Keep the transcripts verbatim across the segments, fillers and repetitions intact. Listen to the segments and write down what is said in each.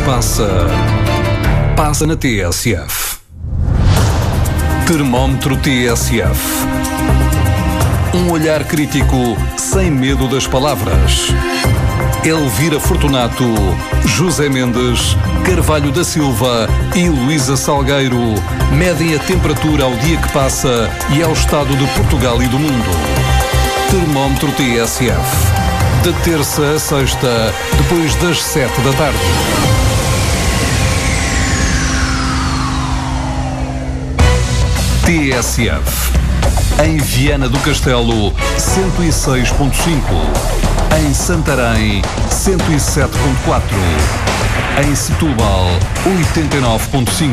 passa, passa na T S F. Termómetro T S F. Um olhar crítico sem medo das palavras. Elvira Fortunato, José Mendes, Carvalho da Silva e Luísa Salgueiro medem a temperatura ao dia que passa e ao estado de Portugal e do mundo. Termómetro T S F. De terça a sexta, depois das sete da tarde. T S F. Em Viana do Castelo, cento e seis ponto cinco. Em Santarém, cento e sete ponto quatro. Em Setúbal, oitenta e nove ponto cinco.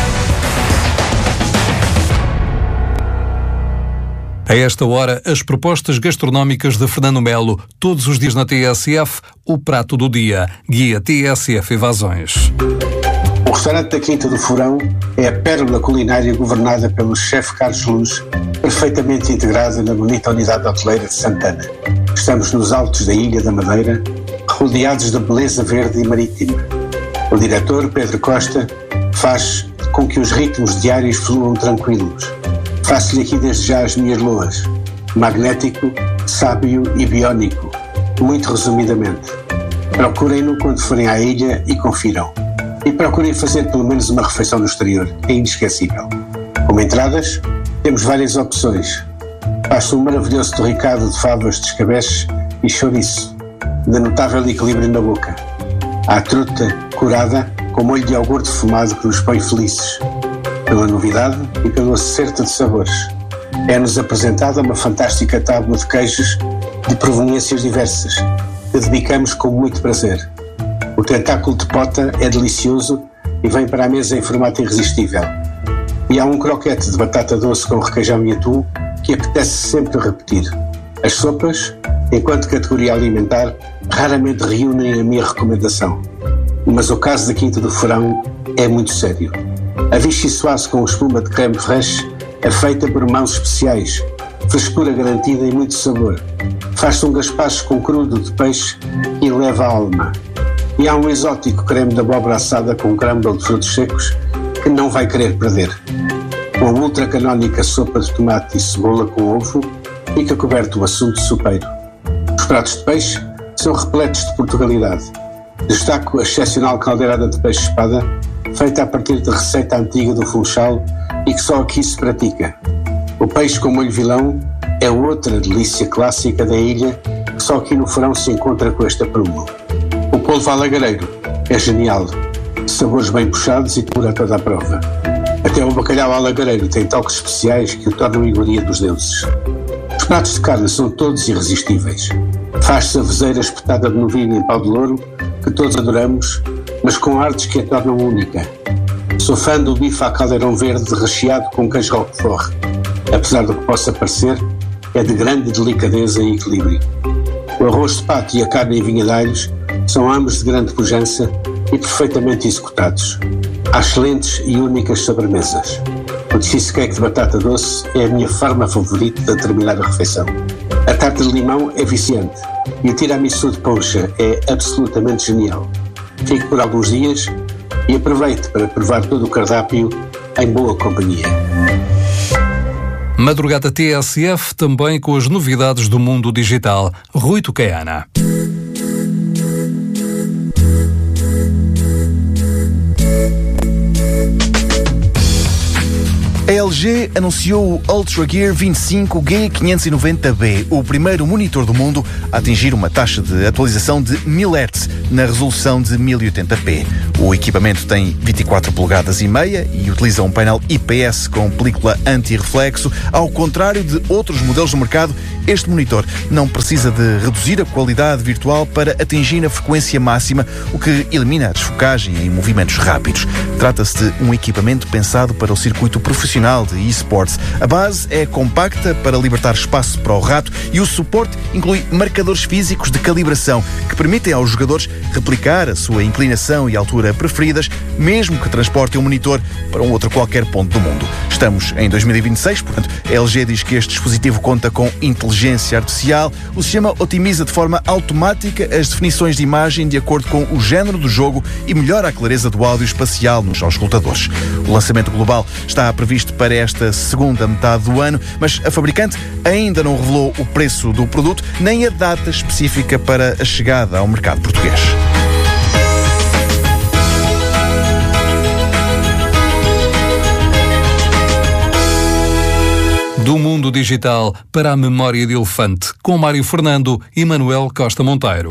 A esta hora, as propostas gastronómicas de Fernando Melo. Todos os dias na T S F, o prato do dia. Guia T S F Evasões. O restaurante da Quinta do Furão é a pérola culinária governada pelo chefe Carlos Luz, perfeitamente integrada na bonita unidade hoteleira de Santana. Estamos nos altos da Ilha da Madeira, rodeados de beleza verde e marítima. O diretor, Pedro Costa, faz com que os ritmos diários fluam tranquilos. Faço-lhe aqui desde já as minhas loas. Magnético, sábio e biónico. Muito resumidamente. Procurem-no quando forem à ilha e confiram. E procurem fazer pelo menos uma refeição no exterior. É inesquecível. Como entradas, temos várias opções. Faço um maravilhoso torricado de favas de escabeche e chouriço, de notável equilíbrio na boca. Há truta curada com molho de iogurte defumado que nos põe felizes, pela novidade e pelo acerto de sabores. É-nos apresentada uma fantástica tábua de queijos de proveniências diversas, que dedicamos com muito prazer. O tentáculo de pota é delicioso e vem para a mesa em formato irresistível. E há um croquete de batata doce com requeijão e atum que apetece sempre repetir. As sopas, enquanto categoria alimentar, raramente reúnem a minha recomendação. Mas o caso da Quinta do Furão é muito sério. A vichyssoise com espuma de creme fraiche é feita por mãos especiais, frescura garantida e muito sabor. Faz-se um gaspacho com crudo de peixe que eleva a alma. E há um exótico creme de abóbora assada com crumble de frutos secos que não vai querer perder. Com a ultracanónica sopa de tomate e cebola com ovo, fica coberto o assunto sopeiro. Os pratos de peixe são repletos de Portugalidade. Destaco a excepcional caldeirada de peixe-espada, feita a partir de receita antiga do Funchal e que só aqui se pratica. O peixe com molho vilão é outra delícia clássica da ilha que só aqui no Furão se encontra com este aprumo. O polvo alagareiro é genial, sabores bem puxados e por a toda a prova. Até o bacalhau alagareiro tem toques especiais que o tornam iguaria dos deuses. Os pratos de carne são todos irresistíveis. Faz-se a vezeira espetada de novilho em pau de louro, que todos adoramos, mas com artes que a tornam única. Sou fã do bife à caldeirão verde recheado com queijo roquefort. Apesar do que possa parecer, é de grande delicadeza e equilíbrio. O arroz de pato e a carne em vinha de alhos são ambos de grande pujança e perfeitamente executados. Há excelentes e únicas sobremesas. O cheesecake de batata doce é a minha forma favorita de terminar a refeição. A tarta de limão é viciante e o tiramisu de poncha é absolutamente genial. Fique por alguns dias e aproveite para provar todo o cardápio em boa companhia. Madrugada T S F também com as novidades do mundo digital. Rui Tucaiana. A L G anunciou o Ultra Gear vinte e cinco G quinhentos e noventa B, o primeiro monitor do mundo a atingir uma taxa de atualização de mil hertz na resolução de mil e oitenta p. O equipamento tem vinte e quatro polegadas e meia e utiliza um painel I P S com película anti-reflexo. Ao contrário de outros modelos do mercado, este monitor não precisa de reduzir a qualidade virtual para atingir a frequência máxima, o que elimina a desfocagem em movimentos rápidos. Trata-se de um equipamento pensado para o circuito profissional de eSports. A base é compacta para libertar espaço para o rato e o suporte inclui marcadores físicos de calibração que permitem aos jogadores replicar a sua inclinação e altura preferidas, mesmo que transportem o monitor para um outro qualquer ponto do mundo. Estamos em dois mil e vinte e seis, portanto, a L G diz que este dispositivo conta com inteligência artificial. O sistema otimiza de forma automática as definições de imagem de acordo com o género do jogo e melhora a clareza do áudio espacial nos auscultadores. O lançamento global está previsto para esta segunda metade do ano, mas a fabricante ainda não revelou o preço do produto nem a data específica para a chegada ao mercado português. Do mundo digital para a memória de elefante, com Mário Fernando e Manuel Costa Monteiro.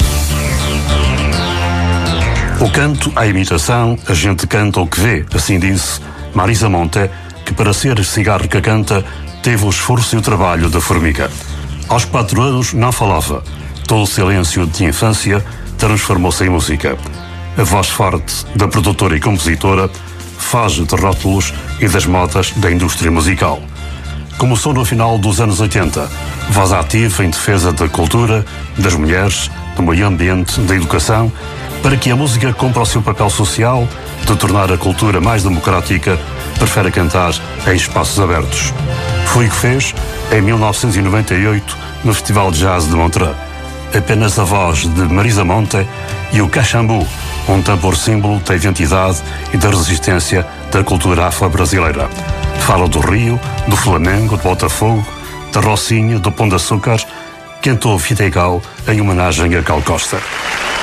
O canto, a imitação, a gente canta o que vê, assim disse Marisa Monte, que para ser cigarro que canta, teve o esforço e o trabalho da formiga. Aos quatro anos não falava. Todo o silêncio de infância transformou-se em música. A voz forte da produtora e compositora faz de rótulos e das modas da indústria musical. Começou no final dos anos oitenta, voz ativa em defesa da cultura, das mulheres, do meio ambiente, da educação, para que a música cumpra o seu papel social de tornar a cultura mais democrática, prefere cantar em espaços abertos. Foi o que fez em mil novecentos e noventa e oito no Festival de Jazz de Montreux. Apenas a voz de Marisa Monte e o cachambu, um tambor símbolo da identidade e da resistência da cultura afro-brasileira. Fala do Rio, do Flamengo, do Botafogo, da Rocinha, do Pão de Açúcar, cantou Vidigal em homenagem a Gal Costa.